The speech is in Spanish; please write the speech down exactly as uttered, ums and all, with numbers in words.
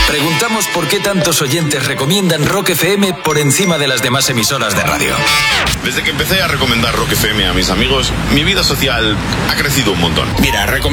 Preguntamos por qué tantos oyentes recomiendan Rock F M por encima de las demás emisoras de radio. Desde que empecé a recomendar Rock F M a mis amigos, mi vida social ha crecido un montón. Mira, recomendar